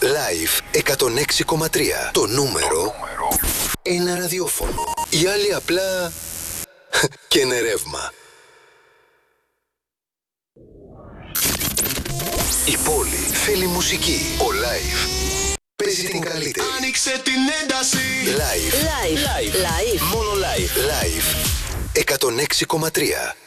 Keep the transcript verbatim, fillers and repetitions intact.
Live εκατόν έξι κόμμα τρία. Το νούμερο ένα ραδιόφωνο. Οι άλλοι απλά καίνε ρεύμα. Η πόλη θέλει μουσική. Ο Live παίζει την καλύτερη. Άνοιξε την ένταση. Live. Live. Live. Live. Μόνο Live. Live εκατόν έξι κόμμα τρία.